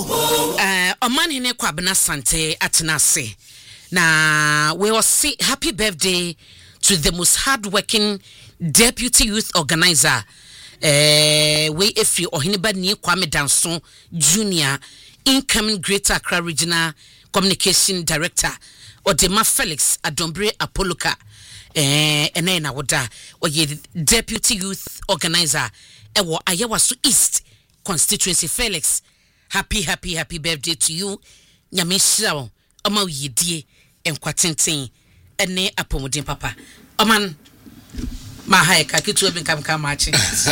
Oman hine Kwabena Sante Atenase. Na we will say happy birthday to the most hardworking deputy youth organizer. We Efi Ohiniba Ni Kwame Danson Jr. Incoming Greater Accra Regional Communication Director Odema Felix Adombre Apoloka. Ena woda oye deputy youth organizer ewo Ayawaso East constituency. Felix, happy birthday to you. Nyame hira oma yedie enkwatenten ene apomodin papa oman maha ka kitu obi kam machi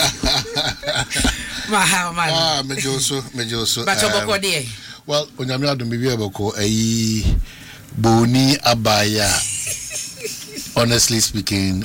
maha man mejoso ba choboko de well onyame adom bi aboko ayi boni abaya. Honestly speaking,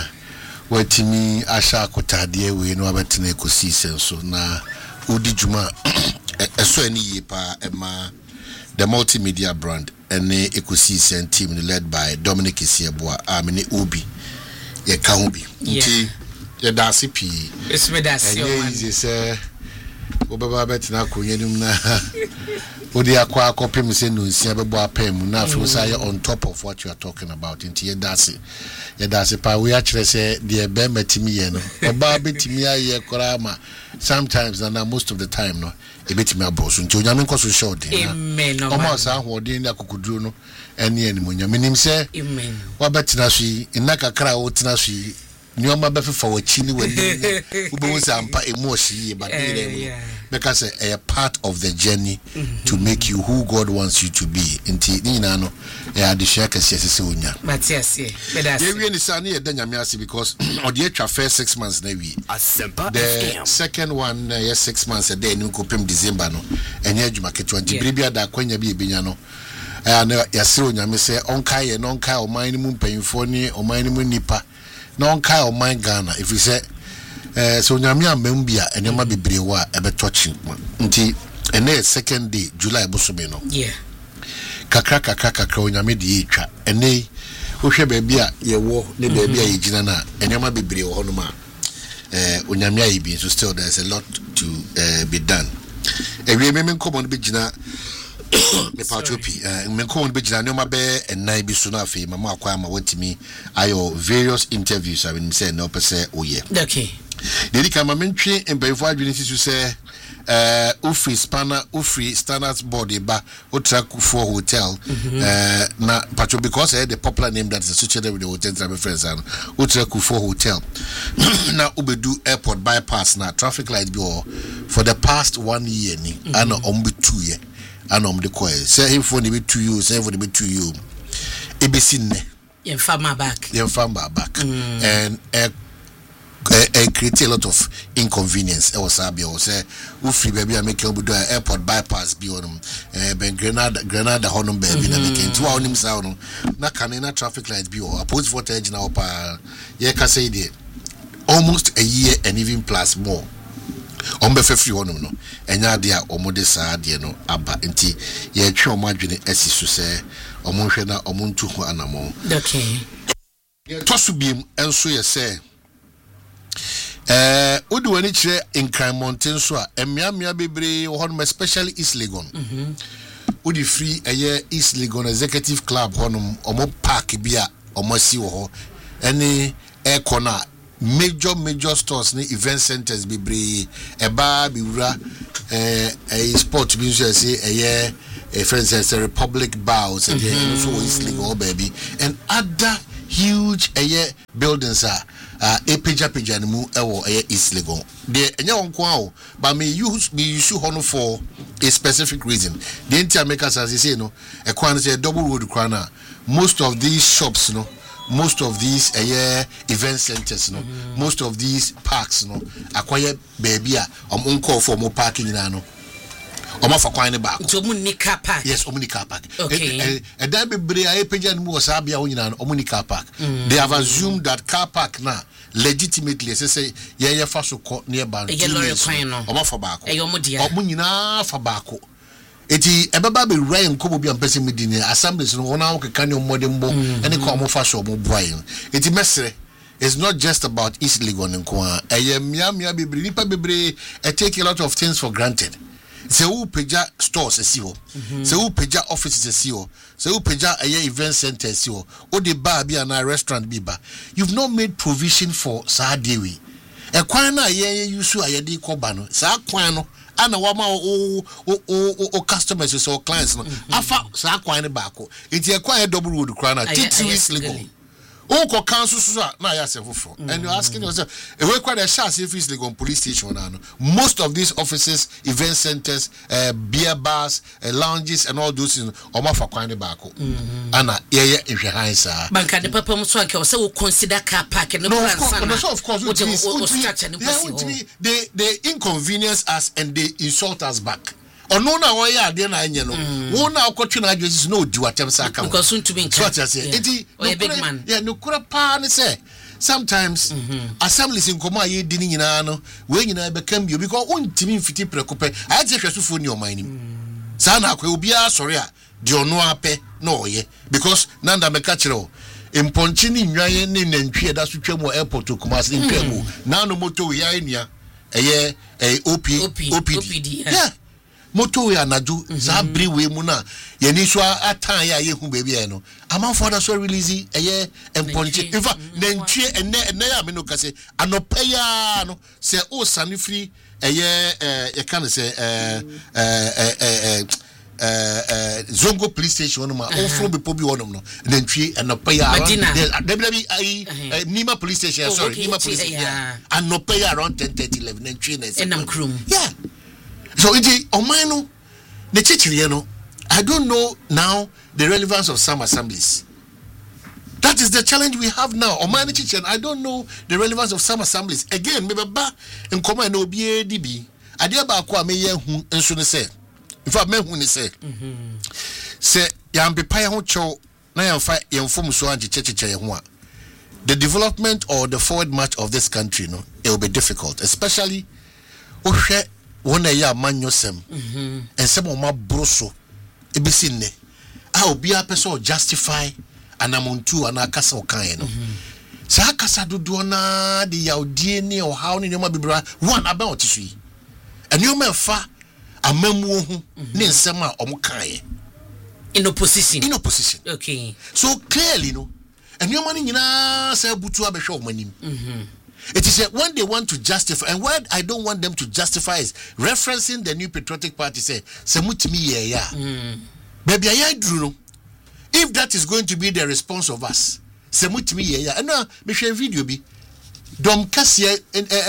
watimi asha kotade we no abetene kosi senso na udi juma eso eni yepa ema the multimedia brand ene ekosi sen team led by Dominic Isieboa amene obi ye ka ho bi nti ye da sipi esmedasi o man easy say obaba betena konyenum na odi akwa akopem se no nsia bebo apem na afi say on top of what you are talking about nti ye dase pa we akire say the be matimi ye no oba betimi aye kora ma sometimes and most of the time no e betimi aboso nti onyame nkoso show din amen o ma sa hodin na kokuduro no ene ene onyame nim se amen wa betina so inaka kra wo tina so nyoma befa wachi ni wani ubo sampa emoshi but because a part of the journey to make you who God wants you to be inti ni na no the share kase se onya Matthias ye we ni sa na ye da nyame ase because odi atwa first 6 months na wi the second one 6 months a day ni ko pem December no enye adwuma keto nti bibia da kwanya bi ebenya no na yasiro nyame se onka ye no onka oman ni mu mpanyimfo ni oman ni mu nipa na onka oman Ghana if we say so nyame ambia enema bebre wa ebetochi nti ene second day July bosome no kakra onyame de etwa ene wohwe baabia ye wo ne baabia ye gina na enema bebre wo no ma onyame ayibi so still there's a lot to be done ewie memen komo no be gina me patropi men komo no be gina ne ma be enai bi so na afi mama akwa ma watimi ayo various interviews I mean say no pese oye okay Dedi kama mentwe embayfo adwene sisu se Ufri Standards Board ba Otrakufor Hotel na patro because the popular name that is associated with the hotel that my friends are Otrakufor Hotel na ubedu airport bypass na traffic light bi for the past 1 year ni ana ombe 2 year ana omde koe say him for be 2 years say for be 2 years ebesinne yen farmer back and create a lot of inconvenience. I was happy. I say, "Ufri baby, I make you do airport bypass be on Ben Grenada honum baby na make into our name sound. Na canina traffic light be or oppose voltage now pa. Ye can say it almost a year and even plus more. Ombe free honum no. Enya dia omode sa dia no aba nti ye twa omadwene asisu se omonhwe na omontu ho anamo. Okay. Tosu biem enso ye say Udi wani chire in Crime Mountain so a emiamia bebre honum especially East Legon. Udi free a year East Legon Executive Club honum omo park bia omo si wo ho any air corner major stores ni event centers bebre eba biwura a sport bi so say a year a friend says a Republic Bows and so East Legon baby and other huge buildings are peja mu ewo East Legon. The enya wonko but me use hono for a specific reason. The entire makers as they say no e kwan say double road kwana most of these shops no most of these event centers no most of these parks no acquire baby a omonko for mo parking na no omafa kwan ne baako to mun ni car park yes omuni car park okay that be bre a peja mu osabia wonyina omuni car park they have assumed that car park na legitimately say ye fa so nearby omafa baako omunyina fa baako eti ebeba be rain kobo bi ampese medini assemblies no wona wo keka ne omodembo ene ko omofa so omo boyin eti mesre. It's not just about East Legon and Kwa. Mia bebre nipa bebre take a lot of things for granted. se wo peja stores esi ho se wo peja offices esi ho se wo peja event center esi ho o de bar bi na restaurant bi ba you've not made provision for Sadewi e kwan na ye use ayede koba no sa kwan no ana wa ma o customers so clients no afa sa kwan ne ba ko enti e kwan double road kran na titris legal Oko council na ya sefofo and you're asking yourself if we quite a shas if it's legal police station now most of these offices event centers beer bars lounges and all those things omo fa kwan back ana ye ehwe han sa banka de papa mso anke say we consider car park no of course they inconvenience us and they insult us back. Ono na wo ya ade na anye no wo na akotwe na adwesi no odi watem sa aka because soon to be so what I say it big man no kura pa ne say sometimes assemblies in koma ye di ni nyina no we nyina be kam bio because ontimi mfiti prekope aye hwesufo ni oman nim sa na akwa obi a sori a de ono ape na oye because nanda me ka kire o imponchi ni nwaye ni nantwie da so twam airport Kumasi ni twam na no moto we ya enua eye OPD yeah moto ya naju za briwe mu na ye ni so atan ya ye hu baby e no amanfo da so release eye emponche in fact nantwie enne ya me no kase anopeya no se o sane free eye ye kan se Zongo police station ma o fro be pobi wonom no nantwie anopeya Nima police station sorry Nima police station anopeya around 10:30 11 nantwie na enam krum yeah. So Omano the chichiri no I don't know now the relevance of some assemblies. That is the challenge we have now. Omano chichiri I don't know the relevance of some assemblies. Again, maybe ba in command no BADB. Adia ba kwa me ye hu enso ne se. In fact me hu ne se. Se ya mpepa ye ho cho na ya fa ye mfom so anje chichiri ye ho a. The development or the forward march of this country no it will be difficult, especially ohwe wona ya manyosem ensem o mabroso ebisi nne a obi apeso justify anamuntu ana akasa okan no sa akasa dodo na de ya odie ne o haw ne ma bibra one aba otisu yi eni o mefa amamu hu ne ensem a omukan in opposition okay so clearly no eni o mani nyina sa butu abehwe o manim It is when they want to justify, and what I don't want them to justify is referencing the New Patriotic Party. Say, "Semutimi ya, baby, I drew." If that is going to be the response of us, semutimi ya, and now me share video be. Dom kasia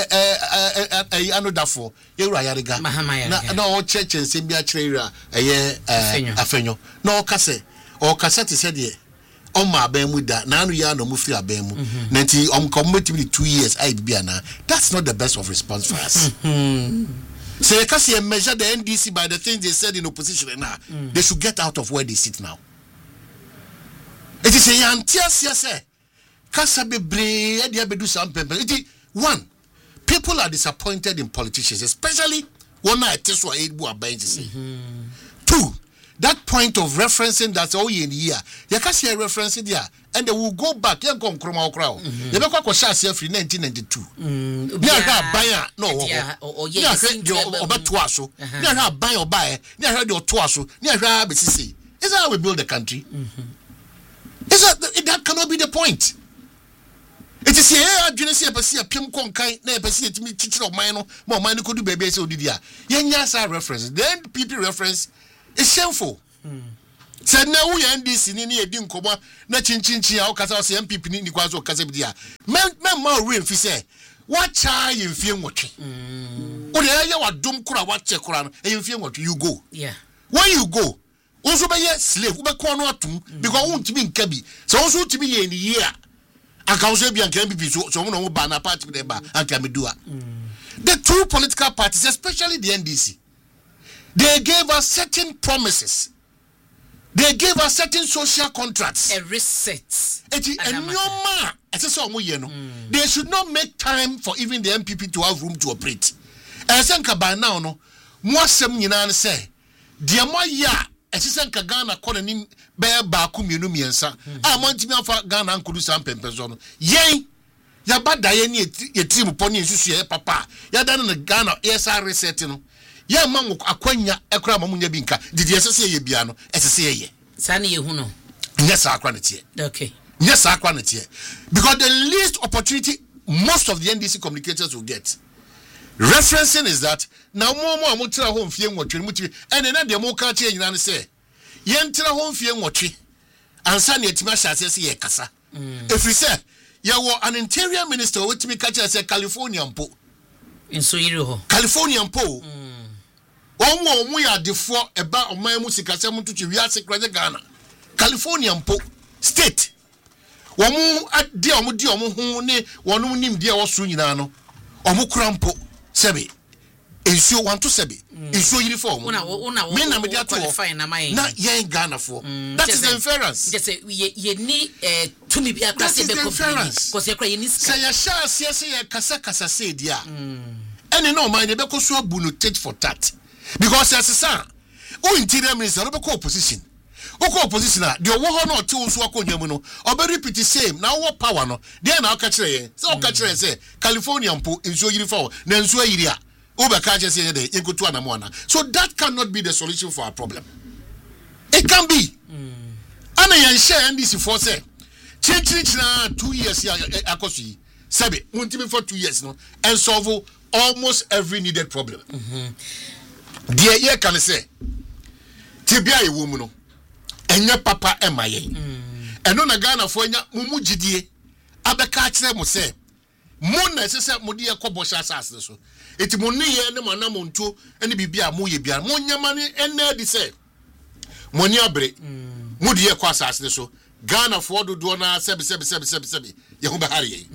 ano dafo ye ura yariga na o church and sembia chira afenyo na o kase ti said ye Oma abemu da na anu ya no mufri abemu nanti committed 2 years IBB na that's not the best of response for us. So you can see measure the NDC by the things they said in opposition now. They should get out of where they sit now. It is a yantia say kasa bebre e dia bedu some people. One, people are disappointed in politicians, especially one na eteswa ebu aban say. Two, that point of referencing that's all in year. You can see a referencing there, and they will go back. You come crowd. You make what shall say free 1992. Yeah, buyer no. Yeah, about twaso. Yeah, buy or buy. Yeah, heard your twaso. Yeah, BCC. Is that how we build the country? Is that cannot be the point? It is here. I didn't see a person. Pim Konkai. Ne person. To me, teacher of mine. More mine could do baby. So did ya. Yenya reference. Then people reference. It's shameful. Said now we end this in any dim coma, na chinchin, our casa, MPP, Niquazo Casabia. Men more real, if you say, what child you feel watching? Oh, you are doom kura watch a Koran, and you feel what you go. Yeah. Where you go? Also by a slave, who tum because I want to be in Kabi. So also to be in the year. I can't say be and can be so no banner party with them and can be do. The two political parties, especially the NDC. They gave us certain promises. They gave us certain social contracts. A reset. They should not make time for even the MPP to have room to operate. And I think by now, no, more some say, dear my ya, as I said, Ghana calling bear baku miensa. I want to for Ghana and Kudu Sam Pempezono. Yea, ya bad Diane, ye team upon you, papa. Ya done in the Ghana SR resetting. ye ma mo akwanya ekra ma mo nya bi nka didi esese ye bia no esese ye sa na ye hu no yes akra na tie okay yes akra na tie because the least opportunity most of the NDC communicators will get referencing is that now more amutra home fie nwotwe mutwe ene na de mo ka tie nyina ne se ye ntra home fie nwotwe ansa na etima hyase se ye kasa efri se ye wo an interior minister wetimi ka tie se California mpo enso yiri ho California mpo omo ya defo eba oman mu sikase mu tutu wiase kraje Ghana California mpo state womu ade omo ho ne wonu nim de woso nyina no omo kura mpo sebe ensuo wanto sebe ensuo yiri fo omo me na me dia to na yen Ghana fo that is the inference just say ye ni tumi bia kwase be ko because ye kra ye ni ska say ya sha se ye kasa say dia ene no man be ko so abu no tate for tat because as sa o interior minister no be ko opposition opposition a de wo ho no te wo so akonwa mu no obe repeat same na wo power no de na aka kire ye se o ka kire se California mpo enso yiri fa na enso yiri a o be ka kire se ye de enkotu anamo ana so that cannot be the solution for our problem. It can be ana yan share NDC for say chinchina 2 years akoso yi sebe untimi for 2 years no and solve almost every needed problem. The year can say tibia e wo mu no enye papa emaye eno na Ghana fo nya mumu gidie abeka kire mo se mo na sese mo de ekobo sha asase so eti mo ne ye ne manam nto ene bibia mo ye bia mo nyama ne ena di se mo ni abre mo de ekwa asase so Ghana fo dodo na sebe ye ho bahare ye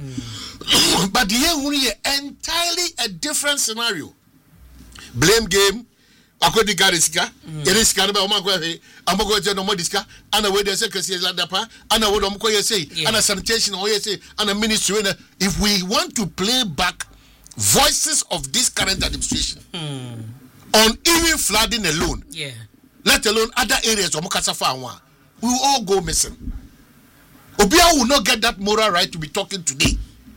but the year hunu ye entirely a different scenario. Blame game akodi garisika erisika no be o ma kwa he amako je no modiska ana we dey say kesi la dapa ana we do mko ye say ana sanitation o ye say ana ministry. If we want to play back voices of this current administration on even flooding alone, let alone other areas of Mokasa Fawa, we will all go missing. Obia will not get that moral right to be talking today.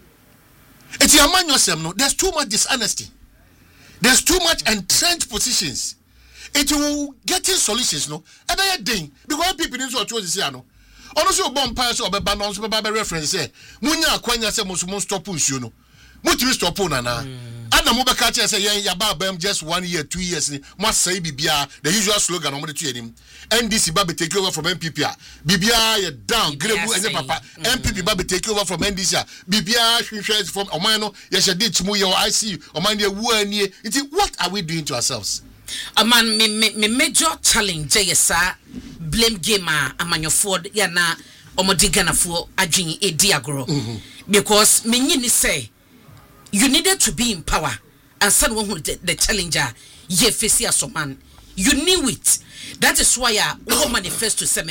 It's your man yourself, no. There's too much dishonesty. There's too much entrenched positions. It will getting solutions, no. Every day, because people in what was say, no. Honestly, bomb pass or balance, reference say, Munya Quanya say, most stop you know. Mutu stop on na. Ana mo beka che say yen yaba bam just 1 year 2 years ni mo say bibia the usual slogan o mo de tu enim NDC ba be take over from NPP a bibia ye down grebu enye papa NPP ba be take over from NDC a bibia hwehwe from oman no ye shede chimu ye IC oman de wu ani what are we doing to ourselves? Man me major challenge yesa blame game amanyofo ya na omodi Ghanafo adwen edi agoro because me nyini say you needed to be in power and someone who the challenger ye face as man. You knew it. That is why I manifesto say me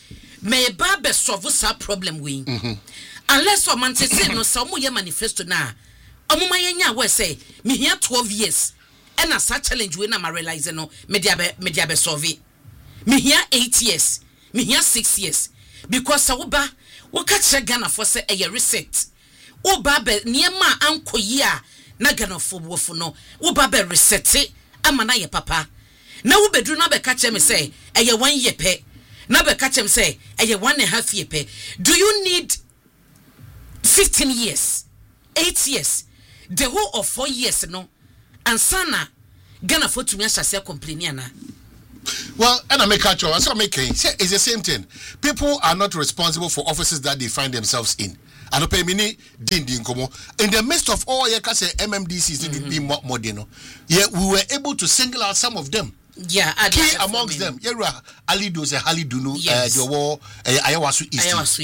ba be solve sa problem we. Unless someone say no some ye manifesto na. Omuma yenya we say me here 12 years. And as such challenge we na ma realize no me dia be solve. Me here 8 years. Me here 6 years. Because sawoba wo ka che Ghanafo say e reset. O babe niema ankoyi a na Ghanafo wofo no wo babe reset amana ye papa na wo bedru na be ka che me say eye 1 year pe na be ka che me say eye 1.5 year pe. Do you need 15 years 8 years the whole of 4 years no ansana Ghanafo to me asase complain ana? Well, and I make a choice. So it's the same thing. People are not responsible for offices that they find themselves in. And pay mini din komo. In the midst of all your MMDCs to be more modern, yeah, we were able to single out some of them. Yeah, key amongst them. Ali doze Hali Dunu, the war Ayawasu East.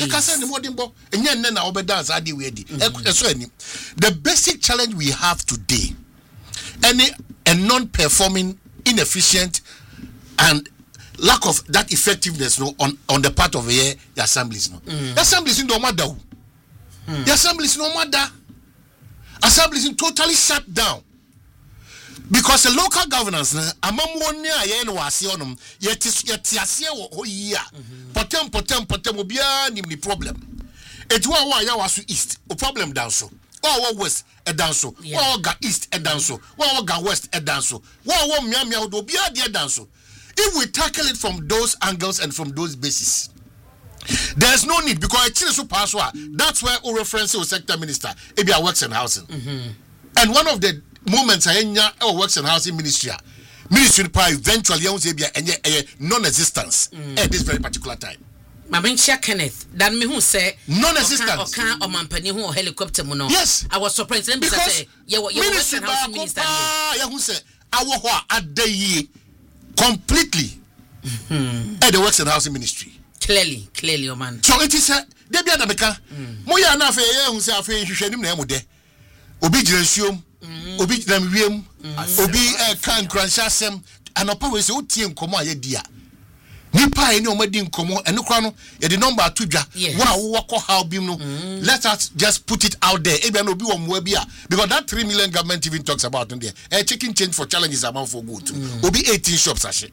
The basic challenge we have today, a non-performing, inefficient, and lack of that effectiveness on the part of the assemblies. The assemblies in the Omada. The assemblies no matter. Assemblies totally shut down. Because the local governance, amamwone aye no wase onom, yetiase wo yi a. Potem obia nim ni problem. Etuwa wa ya wasu east, o problem down so. Wa west edanso. Wa ga east edanso. Wa ga west edanso. Wa miamia do bia de edanso. If we tackle it from those angles and from those bases, there's no need because I so password. That's where we reference to sector minister. Ebia works and housing. And one of the moments I works and housing ministry eventually non-existence at this very particular time. Mabincha Kenneth, that me who say non-existence. Or Mampani who helicopter mono. Yes, I was surprised because you works and housing minister. Who say our at the year completely at the works and housing ministry. Clearly, your man. So it is a Debbie Adameka. Moya na fe who say afi hwehwenim na emude. Obi giransuom, obi giram wiem, obi kan kranhyasem, anopa we say otie nkomo ayedia. Nipa eni omadi nkomo eno kra no ye the number to dwa. Wa wo how bim no. Let us just put it out there. Ebia no obi wo mwa bia because that 3 million government even talks about in there. Chicken change for challenges amount for good. Obi 18 shops ashe.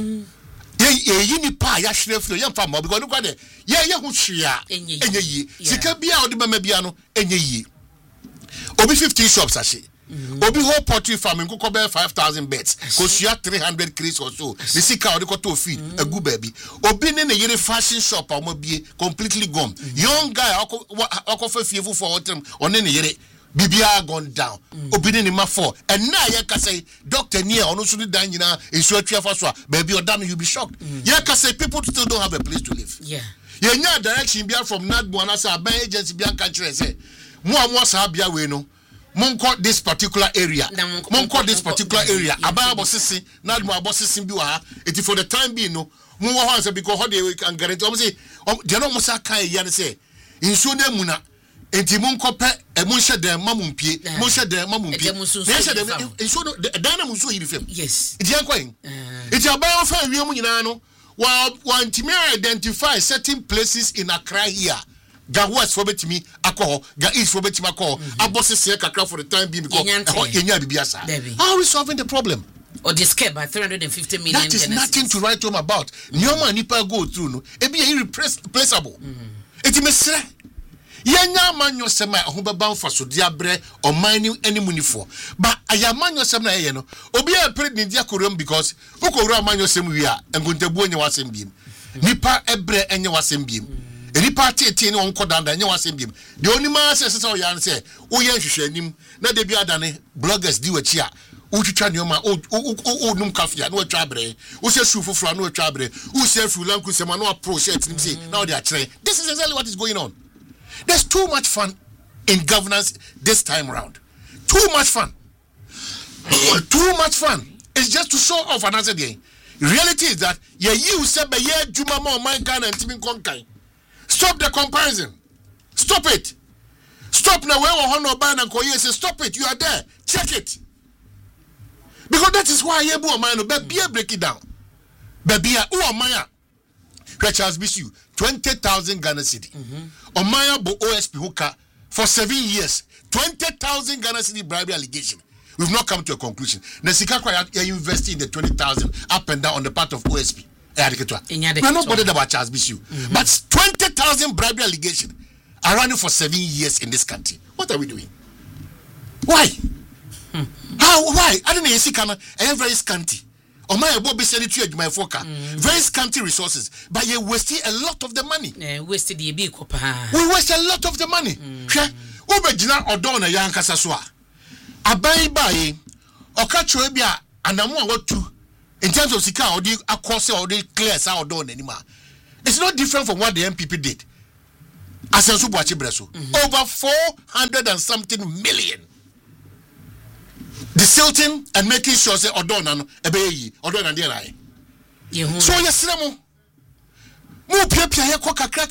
Ye nipa ya hwefro ye mfa ma because no kwa de ye hu hwea enye yi. Sika bia odi mama bia no enye yi. Obi 15 shops ashe. Obi whole poultry farming go cover 5,000 beds. Cause you have 300 crates or so. The sika odi ko to feed a good baby. Obi ne yere fashion shop amobie completely gone. Young guy akofa fiefu for hotel on ne yere bibia gone down. Obi ne ma for. And now ye ka say doctor near ono so dan nyina ensu atwa fa so baby odam you be shocked. Ye ka say people still don't have a place to live. Yeah. Ye nya direction bia from Nadbo anasa ban agency bia kan kire say mo sa bia we no monko this particular area monko this particular area abaya bosisi Nadmo abosisi bi wa eti for the time being no mo wo ho say because how they can guarantee am say they no mo sa kan ya say insu na mu na enti monko pe mo hye dem mamumpie mo hye dem mamumpie ne hye dem insu no dan na mo so yiri fam yes eti ankwan eti abaya fa wiem nyina no wa ntimi identify certain places in Accra here. Ga west for betimi akọ ga east for betimi akọ abosese kakra for the time being because enya bibia sa. How are we solving the problem? Or the scare by 350 million. That is nothing to write home about. Nyoma nipa go through no e be irreplaceable. Eti mesre yenya manyo sema ho beba mfa so dia bre oman ni animunifo but ayamanyo sema na ye no obi e pre ni dia korom because ukowura manyo sema wi a engontabu onye wasem biem nipa ebre enye wasem biem any party no onko danda enye wasem biem the only man say o yan say o ye hwehwe anim na de bi adane bloggers di wachi a utwitwa nyoma o num kafia na watwa bre o se su foforo na watwa bre o se fulanku sema na pro shirt nim say now they are trying. This is exactly what is going on. There's too much fun in governance this time around. Too much fun. Too much fun. It's just to show off another day. Reality is that you said by ye Juma mo my Ghana and Timin Konkai. Stop the comparison. Stop it. Stop now where Hono Ban and Koye say stop it. You are there. Check it. Because that is why you man be break it down. Baby Maya. Charles Bisu 20,000 Ghana cedi. Omaya bo OSP hooker for 7 years. 20,000 Ghana cedi bribery allegation. We've not come to a conclusion. Nesika kwa you investing in the 20,000 up and down on the part of OSP. We're not bothered about Charles Bisu. But 20,000 bribery allegation are running for 7 years in this country. What are we doing? Why? How? Why? I don't know. I am very scanty. My Bobby said it to my foka. Very scanty resources, but you wasted a lot of the money. We wasted a lot of the money. Ubejina Odona Yankasa Swa. Abai Bai, Okacho Ebia, and Namwa what two in terms of Sika or the across or the clear sour done anymore. It's not different from what the MPP did. Asensu Bwachi Breso. Over 400 and something million. Desilting and making sure say Odona no ebeyi Odona ndi rai. So yesremo mo pia ye ko kakra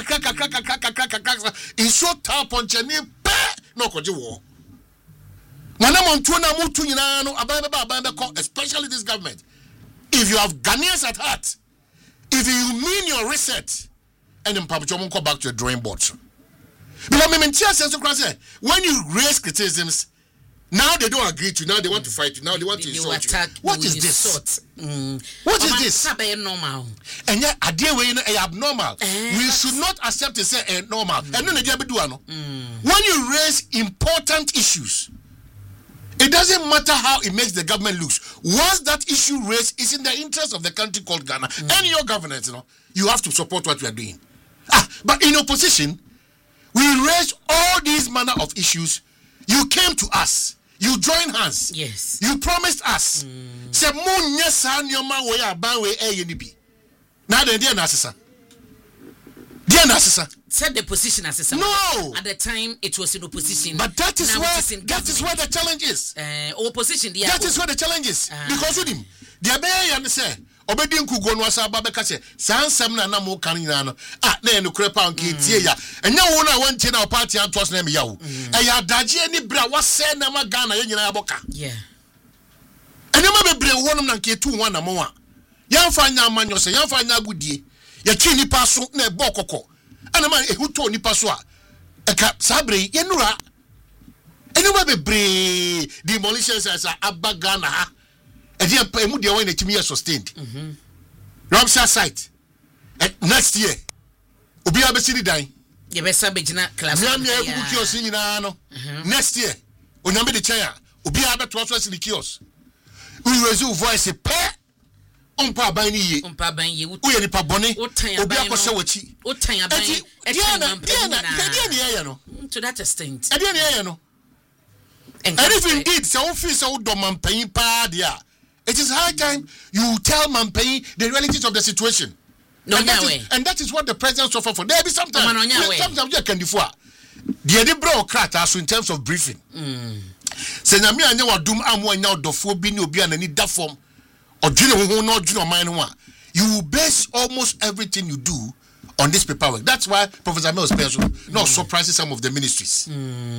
in short tap on chani pe no koje wo. Wana montu na mutu nyina no aban especially this government. If you have Ghanaians at heart, if you mean your reset, and then Papa Chomon go back to your drawing board. Because me mentia sense say when you raise criticisms Now they don't agree to. Now they want to fight you. Now they want to insult you. What is this? What is this? Normal. And yet, a day when you abnormal, we should not accept to say normal. And then when you raise important issues, it doesn't matter how it makes the government look. Once that issue raised is in the interest of the country called Ghana and your governance, you have to support what we are doing. But in opposition, we raised all these manner of issues. You came to us. You joined hands. Yes. You promised us. Say mo nyesa nyoma we aban we eyenibi. Now the dear Nasisa. Dear Nasisa. Said the position as a no. At the time it was in opposition. But that is where the challenge is. Opposition. That is where the challenge is. Because with him, the Abe say obedi nkugo no asa ba beka se sansem na mo kan nyina no na enu krepa nke tie ya enya wo na wontie na party antos na me ya wo ya daje ani bra wase na ma Ghana ye nyina aboka enya ma bebre wo no na nke tu ho na mo a yamfa nya amanyo se yamfa nya agudie ya twi nipa so na ebo kokko ana ma ehuto nipa so a eka sabre ye nura enya ma bebre demolitions as abagana ha Edia emu de one etimi sustained. Ramsey site. Next year. Obi abesi di dan. Ye be sa begina class. Me ebu kiosk nyina no. Next year. Onyame de chair. Obi abeto so asili kiosk. We raise voice pe. Ompa ban ni ye. Ompa ban ye. Wo ye nipa bone. Obi akose wachi. O tan aban. Dia no. To that extent. Dia no. And if indeed so feel so do mampan pa dia. It is high time you tell Mampai the realities of the situation. No, and that is what the president suffer for. There be sometimes you can do for. The bro crata so in terms of briefing. Say na me anya wadum amu anya odofo bi ni obi anani da form. Odwene ho no odwene man no a. You base almost everything you do on this paperwork. That's why Professor Mel Spencer not surprising some of the ministries.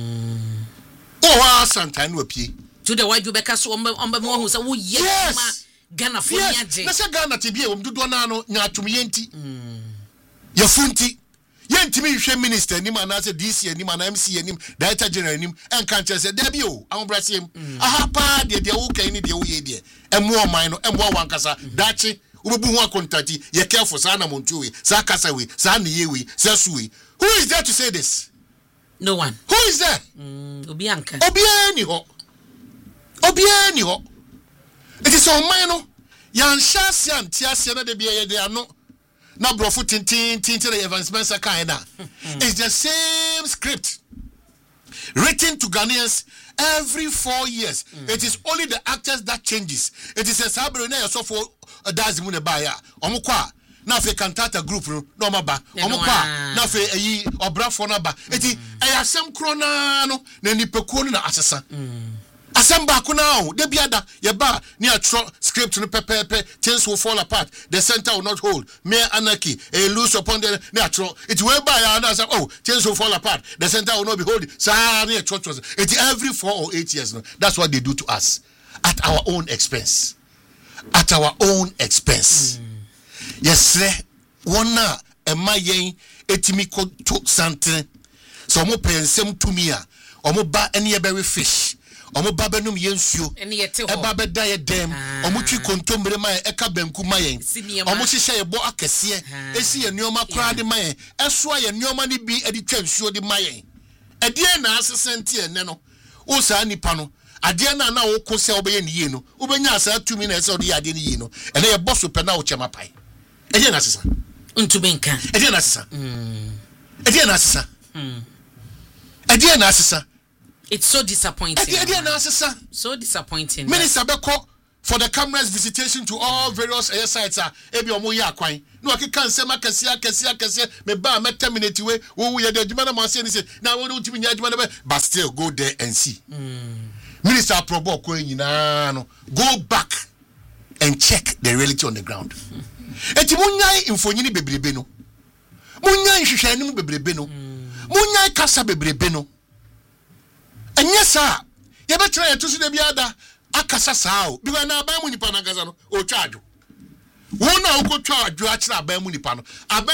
Oh, Santa no apie. To the white Rebecca so on mo hu say wo ye Ghana for nyaje na say Ghana te bia omdudo na no nyatum yenti ya funti yenti mi hwe minister ni ma na say DC ni ma na MC ni director general ni enka nche say da bi o awbrasem aha pa de wo kan ni de wo ye de emu oman no emu wankasa dachi ubebu hu akontati ye careful sa na montuwe sa kasa we sa na ye we sa suwe. Who is there to say this? No one. Who is there? Obianka. Obiani ho. It is on mine. Yan shasi antiasia na de biye de ano. Na brofo tintin the advancement sakaina. It's the same script written to Ghanaians every 4 years. It is only the actors that changes. It is a sabre na so for dazimune baya. Omukwa na fe cantata group no maba. Omukwa na fe eyi obrafo na ba. Eti ayasem krona no na nipekuo na asesa. Assemble now, the biada, yaba, near script no pepe, things will fall apart, the center will not hold, mere anarchy, a loose upon the natural. It will by another, things will fall apart, the center will not be holding. It's every 4 or 8 years. No? That's what they do to us at our own expense. At our own expense. Yes, one na, and my yen, etimiko to something. So, mo pay some to me, or mo ba any berry fish. Omo babenum yensuo eba beda ye dem omo twi kontombre maye eka banku maye omo hihye ye bo akese esi ye nioma kra de maye eso ye nioma ni bi edi twansuo de maye ede na asesente ene no wo sa nipa no ade na na wo ko se obeye ni ye no ubenya asa tumi na ese ode ade ni ye no ene ye boso pe na wo chema pai ede na asesa ntubenka ede na asesa ede na asesa ede na asesa. It's so disappointing. So disappointing. Minister Beko for the camera's visitation to all various air sites are ebi omo ya kwan. No akeka nsema kese me ba me terminate we wo ye de adwuma na ma say ni say na wo ntimi nya adwuma na but still go there and see. Minister Probo ko nyina no go back and check the reality on the ground. Eti munyai infonyini bebrebe no. Munyai hwehwanim bebrebe no. Munyai kasa bebrebe no. And yes, sir, you better try to see the biada akasa sao because na abamu nipa na kasa no o charge wo na uko charge achira abamu nipa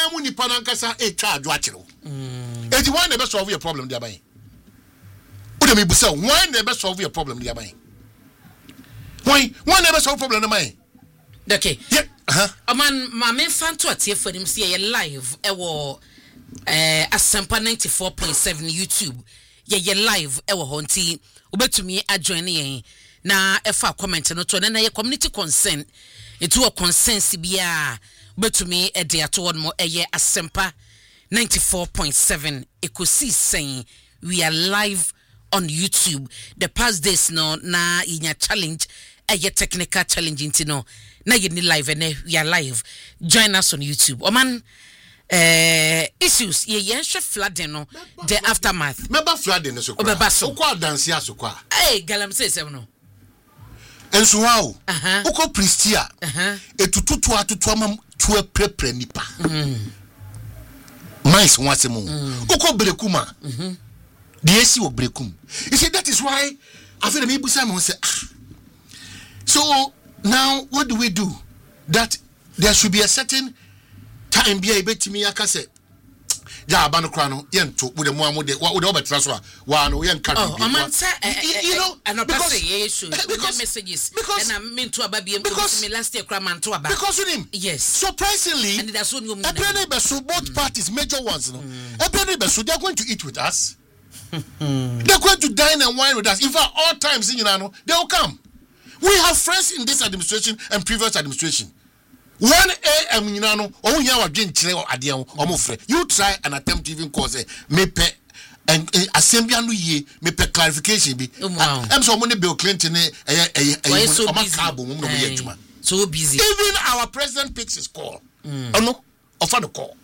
na kasa e charge achiro eti one the best solve your problem there by wo na me busa why never solve your problem dia man why never solve problem na man okay yeah man me fan to atie for him see live ewo Asempa 94.7 YouTube ye live ewo ho nti obetumi adjoin yen na efa comment no to na ye community concern etu o consensus bia obetumi e de ato won mo eye Asempa 94.7 ekosi saying we are live on YouTube. The past days no na inya challenge eye technical challenge into no na ye ni live and we are live. Join us on YouTube. Oman issues ye flooding no the aftermath. Meba flooding so kwa. Obeba so. Kwa dance ya so kwa. Galam say se no. Enso wow. Uko Pristia. Etututu atutu ama tuwe prepre nipa. Mais wase mu. Uko Brekuma. The AC of Brekum. You see, that is why I feel maybe Simon say, so now what do we do? That there should be a certain time be able to me akase. Ja abano krano yento with the mo de what over transfer one yen can you know and not say issue messages because and I mean to ababie because me last year craman to aba because with him yes surprisingly and that's what both parties major ones no so they're going to eat with us. They're going to dine and wine with us. In fact, all times in Yunano, they will come. We have friends in this administration and previous administration. 1 a.m. Yunano, oh, you are doing chile or adian or mofre. You try and attempt to even cause me pay and assembly and ye me pay clarification be. I'm so many Bill Clinton so busy. Even our president picks his call. Oh no, offer the call.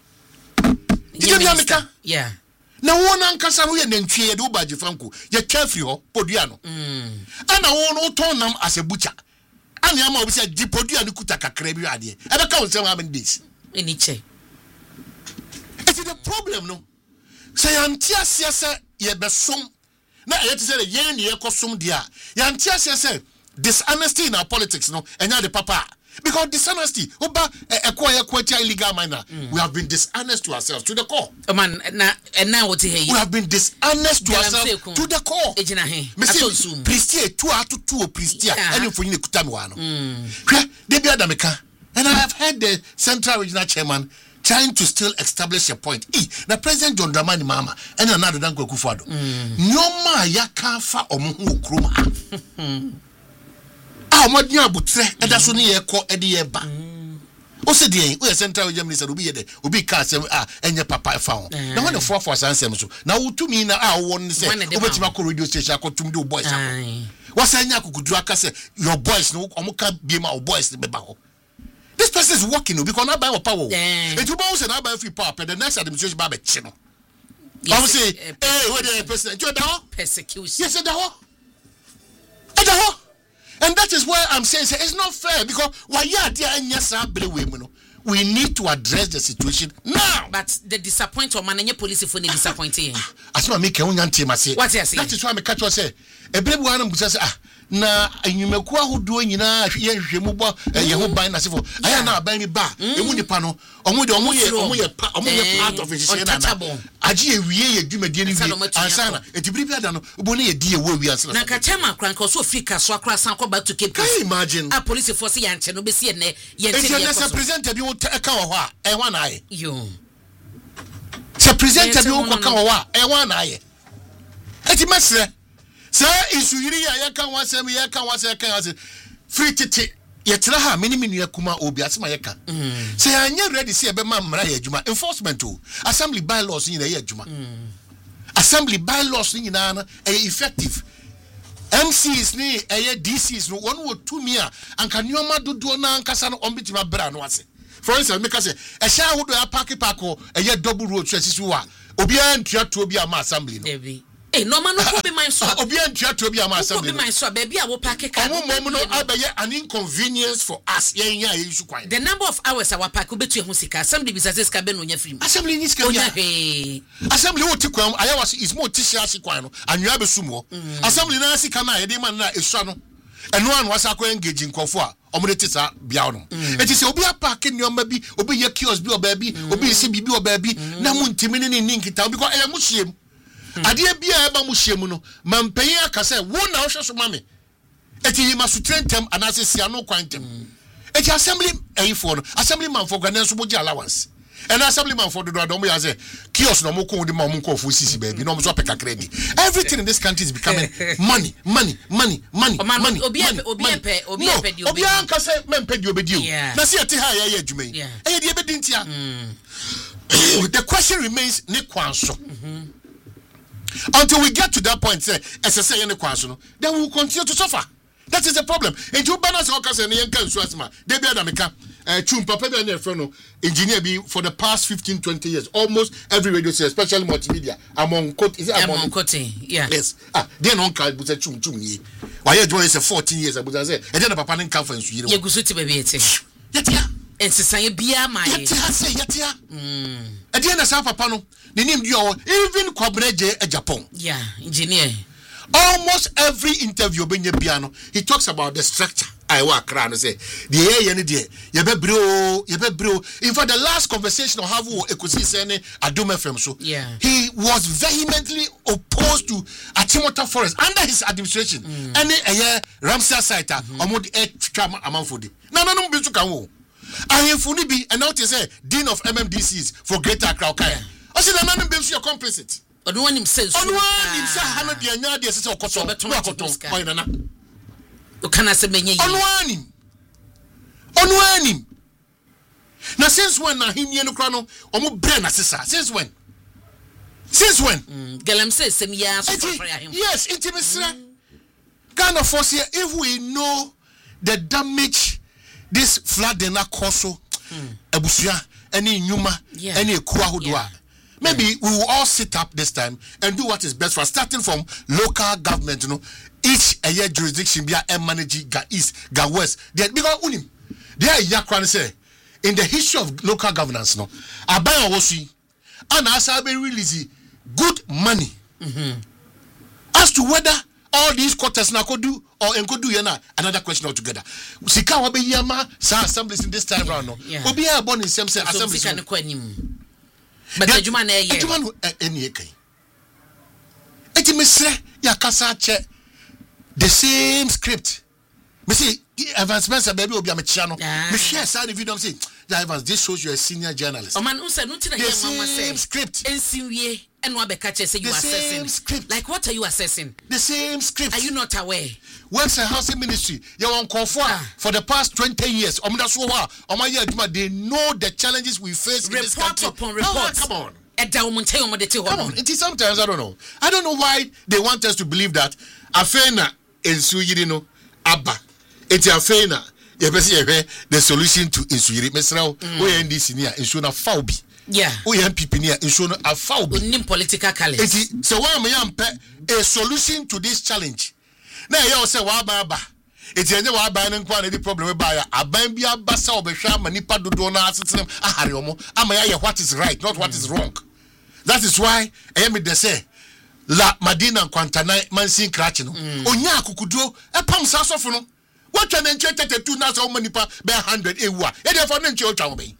Yeah. Na wona nkasa no ye nantwie ye de obaje fanko ye twafri ho podua no ana wona uton nam as a butcher ana ama obi say di podua no kuta kakra bi ade e be ka won say how many days any che it is the problem no say antia say ye besom na ye te say ye ne ye kosom dia ye antia say dishonesty in our politics no enya de papa because dishonesty oba illegal minor we have been dishonest to ourselves to the core man na what here we have been dishonest to ourselves to the core ejina he pristia tu atu pristia any for you kutami wa no they be adameka and I have heard the central regional chairman trying to still establish a point na president John Dramani Mahama and another Danko Akufo-Addo nyoma yaka fa omo kroma Madnya butre eda so ne ye ko ede ye ba o se de o central region minister obi ye de obi ka asem enye papa fa ho na when the for sansem so na wutumi na won se obetima ko radio station akotum de boys akọ wasanya akukudu aka se your boys no omuka bie ma boys be ba ho this person is working because na buy power e tu bo se na buy free power the next administration ba be chi no I say we the president you da persecution yes da ho and that is why I'm saying it's not fair because we need to address the situation now. But the disappointment man any police for the disappointing. As I make a say. What you say? That is why I catch you say. A brave one say na enyumekwa hodo nyina ye hwehwemu bo ye ho ban na sefo aya na ban mi ba emu nipa no omo ye part of it say na agi ewie ye dwumadie ni wie ansana etibiri bi ada no obo ne ye die wo wi ansana na ka chema kranka so Africa so akra san ko back to Cape Coast. Imagine a police force ya nche no be sie ne ye nche ye so presenter bi wo ka wo ho a e ho na aye yo se presenter bi wo ka wo ho a e ho na aye eti mesre say isu yiri ya yeka wasem free tete yetra ha mini akuma obi asema yeka say anya ready say be ma mra ya adwuma enforcement o assembly bylaws ni na ya adwuma assembly bylaws ni na na effective MCs ni DCs no one wo tumi a anka nyoma dodo na ankasa no ombitima bra no ase for instance make say e sha hodo ya park double road so asisi wa obi an tuato obi ama assembly no no man no be my so obi antua to bi am assembly be my so baby a wo park car mom no abaye an inconvenience for us yen ya issue kwan the number of hours our park obetu ehun sika assembly bi say sika be no nya free assembly ni sika ya assembly wo ti kwan aya was is more tisia shi kwan no anwa be sumo assembly na sika na ye de man na esua no eno an wasa ko engage nkofo a omode tisa bia no eti se obi park nyoma bi obi ye kiosk bi oba bi obi se bibi oba bi na mu ntimi ni nkita because e mu hiem adeɛ bia eba mu hye mu no mampanyin aka sɛ wo na wo hwe so ma me eti yi masutrentɛm anase siano kwantem eti assembly for no assemblyman for gane so moji allowance and assemblyman for do do ya say kiosk no mo ko de ma mo ko fu sisi baby no mo so peka credit everything in this country is becoming money obi anka say mempe di obedi o na se ete ha ya adwuma yi e de ebedi ntia the question remains ne kwanso until we get to that point say SSA ne kwanso no then we will continue to suffer. That is the problem. And you balance all kinds of asthma. They be Adamika, Chum Papa and friend engineer be for the past 15-20 years. Almost every radio station, especially multimedia, among Cote, yeah. Yes. Then on card was a chum ye. Why you join 14 years, I would say, and then a papa in conference. You go to baby. Yatia. And Society Bia, my Yatia. At the end of South Pano, the name you even Quabreje a Japan. Yeah, engineer. Almost every interview benye piano he talks about the structure I work around say the ye bro in fact the last conversation I have with Ekusi Sene Adom FM so he was vehemently opposed to Achimota Forest under his administration any Ramsar site omod e amanfodi no bi to kan wo ahemfuni bi and now they say dean of MMDCs for Greater Accra I say na bi so complicit no one himself. On one himself, Hannah, the Anya, the sister of Cotton, can I say, on one. Now, since when I hear no chrono, or more brain assessor? Since when? Galam says, some years. Yes, intimacy. Ghana force here, if we know the damage this flood in a coso, Abusia, any Numa, any Kuahudua. Maybe we will all sit up this time and do what is best for us, starting from local government, each a year jurisdiction be a manage ga east, ga west. Because unim, there yakran say in the history of local governance, abayo wosi, and asa be release good money. As to whether all these quarters na could do or could do another question altogether. Sika wabe yama sa assemblies in this time round. Obi a born in same assemblies. But the Juman any eti mesre ya kasa che the same script. Me see advancements baby obi amechia no. Me share side video say Evans, this shows you a senior journalist. O man unsa no tina here mama say script. Ensiwie and wa beka che say you assessing script. Like what are you assessing? The same script. Are you not aware? Works and Housing Ministry, you want for the past 20 years. They know the challenges we face in this country. Upon report. Come on. Come on. It is sometimes I don't know why they want us to believe that Afena Insuyirino Abba. It's Afena. The solution to Insuyiri. Mesrao, NDC near Insuna Faubi. Yeah. MPP near Insuna a Faubi. Political colors. So why a solution to this challenge? Now you say waba it's any waba and quality problem by a bambia bassa or besham manipa do dona system ahariomo amaya what is right, not what is wrong. That is why I am the say La Madina Quantana Mansin Kratino. Onya kukudo a pam sasofono. What can enchant 2 now so many pa by 100 ewa. And therefore nencho chawbe.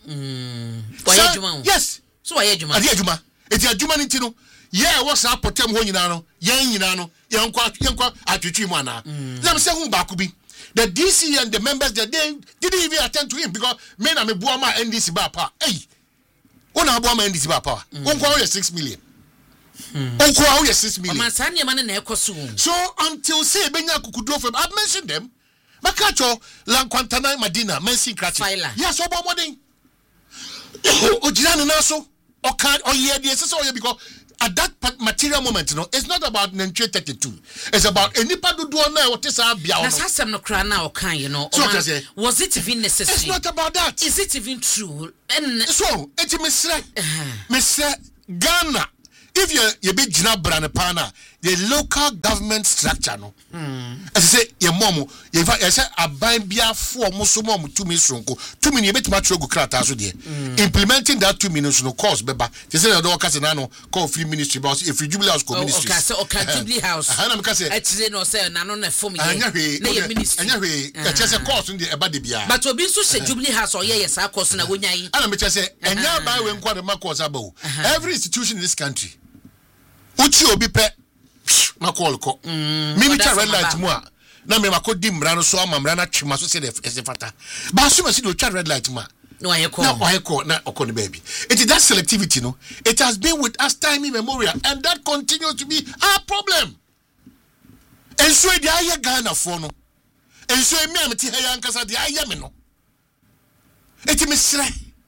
Yes. So I Juma. It's a Jumanitino. Yeah, what's up for them when you know, young atwitwi mana. Let me say who bakubi. The DC and the members that they didn't even attend to him because men are me buama NDC bapa. Hey, una buama NDC bapa. Unko 6 million. Unko 6 million. So until say benya kukudo from I've mentioned them. Makacho Lanquantana Madina Mensin Krachi. Yes, obo modern. Ojirano naso or can't or yeah, the because at that material moment, it's not about 1932. It's about any part do now what is our biao. Some no crana or kind, was it even necessary? It's not about that. Is it even true? And so it's Mr. Ghana. If you be Jina Branapana, the local government structure, no. As I say, your mom, if I say a bambia 4 musumom 2 minutes, 2 minutes, bit much krata so there. Implementing that 2 minutes no cost, beba. They say the Casanano call free ministry boss if you Jubilee House ministry. Okay, Jubilee House. I'm Cassa. Actually, no, say, none of for me. Anyway, just a course in the Abadibia. But to be so say Jubilee House or yes, I course in a winay. And I'm just say, and now by when quite a Marcos Abo. Every institution in this country. uchi obi pe na call ko me try red light mu a na me makodi mra no so amamra na twema so se de fata ba so ma si do try red light mu a no ayeko na okoni baby it is that selectivity no it has been with us time immemorial and that continues to be our problem and so the aye Ghana for no and so me am ti ha yankasa the aye me no it misre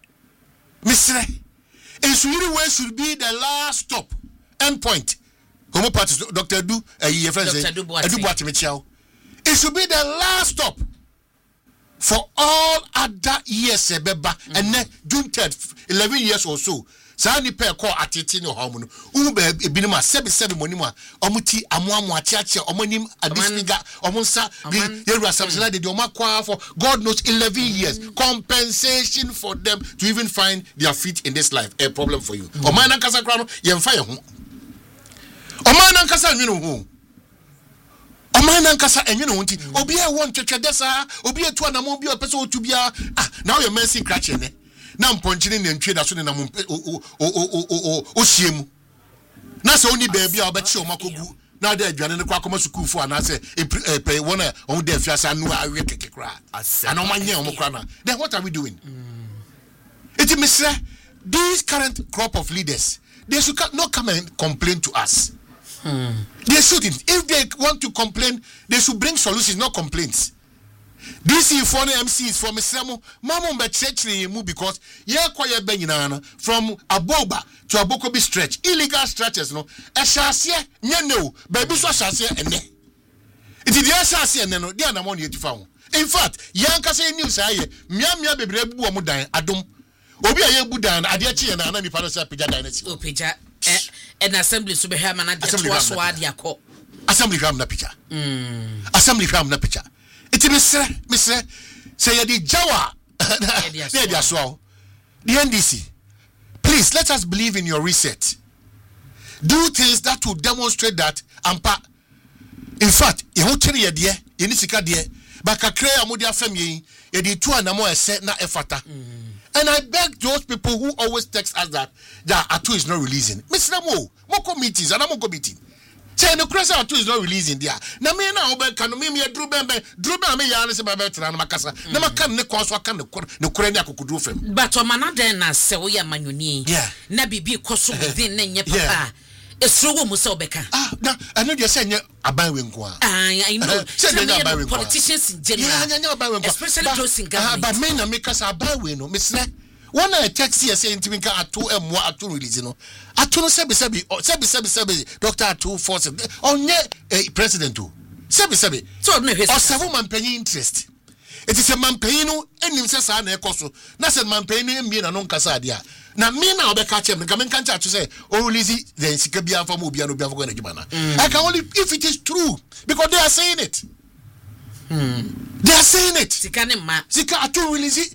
and so you should be the last stop end point homo parties Dr. Du your friend say Edu Boatemechiao it should be the last stop for all other years ebeba and then June 3rd 11 years or so sa ni pe call atete no homo no u be ebinim a 77 monim a omuti amoamo achiachi omonim adisfiga omonsa bi yeru asabsela de omakwa for God knows 11 years compensation for them to even find their feet in this life a problem for you omana kasa kra no yemfa ye ho omana kasa nwene ho omana nkasa enye no nti obi e won twetwedesa obi etu anamo obi opese otubia now your mercy crash ne na mponchine ne ntwe da so ne na o hiemu na se oni ba bia obechi o makogu na da adwane ne kwa koma school fo ana se pe wona on da fiasa no awe kekekra ana omanye o mokra na then what are we doing it misre these current crop of leaders they should not come and complain to us. They shouldn't. If they want to complain, they should bring solutions, not complaints. DC for the MCs from Islamu, Mamon Betchechri mu because kwaya benyana from Aboba to Abokobi stretch, illegal stretches, no. Eshasia, no, baby so shasia and ne. It is the Eshasia and no, they are not yet found. In fact, Yanka say news aye, Miamia baby mudan, Adum, Obi aye budan, Adiachi and Anani Parosa Pija Dynasty. Oh, Pija. An assembly to be here, man. Assembly ram na picture. Assembly ram na picture. It is Mr. Say the Jawa. The NDC. Please let us believe in your reset. Do things that will demonstrate that ampa. In fact, you won't tell you dear, you need to get dear. But I create a modia family, you did 2 and more set na effata. And I beg those people who always text us that Atu is not releasing. Mr. Moko meetings and I'm go meeting. Say no crazy Atu is not releasing there. Na me na obe kanu me drube me ya se baba tra na makasa. Na maka ne kwanso aka ne kure ne akokudru fam. But o manade na se wo ya manyoni. Na bibi koso within na nye papa. Esrowo mu se obeka. Na I know you say nye aban we nko a. I know. Say nye aban we nko. Politicians in general. Yeah, aban we nko. Especially those in government. But me na make us aban we no. Mesle. One I text here saying to me Atu emwa Atu release no. Atu no sebi Dr. Atu force onye president o. Sebi. So no hwese. Osavo manpanyi interest. It is a manpanyi no enim se sa na ekoso. Na se manpanyi no embie na no nkasa ade a. Na me na obeka chem nka me nka ncha say o release the sika bia fa mo bia no bia fa go na juma na. I can only if it is true because they are saying it. They are saying it. Sika Atu release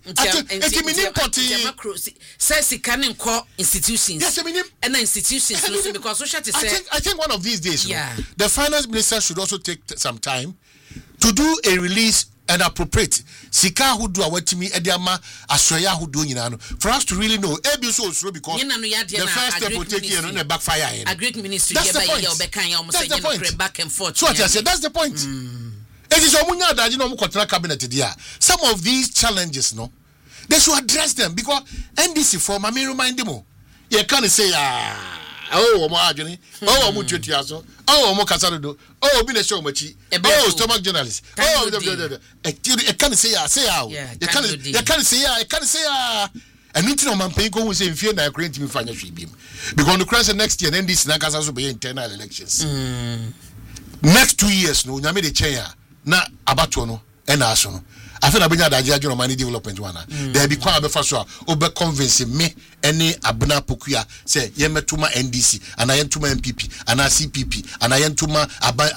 it. Say sika ne nko institutions. Yes, and the institutions also because so shall say I think one of these days the finance minister should also take some time to do a release and appropriate sika hudu awatimi ediama asoya hudu nyina no for us to really know ebi so osuro because the first step will take here no backfire. Agric ministry that's the point. Back and forth. So what I said, that's the point. It is omunya adaji no mu cabinet there. Some of these challenges no they should address them because NDC for me remind them. You can't say omo adwene omo twetiaso omo kasarodo obi na show machi stomach journalist you can't say you can't say and until man pay go say fear na create me fanya hwebim because the crisis next year NDC na kasa so be internal elections next 2 years no nyame de chen na abato no e na aso no afi na benya daje adworo man development wana there be kwa be fa so a obe convince me any abna pokua say ye metuma NDC ana yentuma MPP ana CPP ana yentuma